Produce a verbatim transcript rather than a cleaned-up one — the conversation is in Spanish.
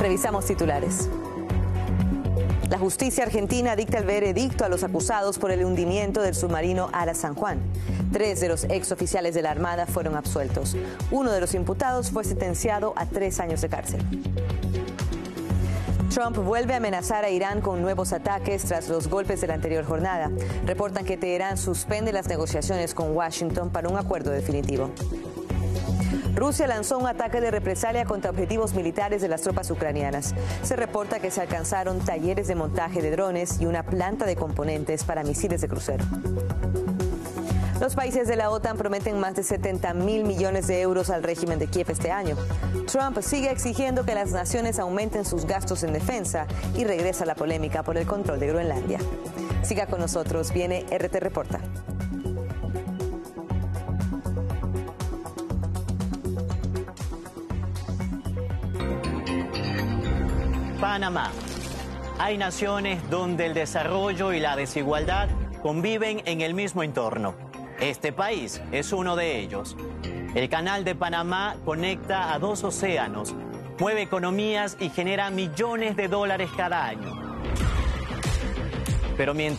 Revisamos titulares. La justicia argentina dicta el veredicto a los acusados por el hundimiento del submarino Ara San Juan. Tres de los exoficiales de la Armada fueron absueltos. Uno de los imputados fue sentenciado a tres años de cárcel. Trump vuelve a amenazar a Irán con nuevos ataques tras los golpes de la anterior jornada. Reportan que Teherán suspende las negociaciones con Washington para un acuerdo definitivo. Rusia lanzó un ataque de represalia contra objetivos militares de las tropas ucranianas. Se reporta que se alcanzaron talleres de montaje de drones y una planta de componentes para misiles de crucero. Los países de la OTAN prometen más de setenta mil millones de euros al régimen de Kiev este año. Trump sigue exigiendo que las naciones aumenten sus gastos en defensa y regresa la polémica por el control de Groenlandia. Siga con nosotros, viene R T Reporta. Panamá. Hay naciones donde el desarrollo y la desigualdad conviven en el mismo entorno. Este país es uno de ellos. El Canal de Panamá conecta a dos océanos, mueve economías y genera millones de dólares cada año. Pero mientras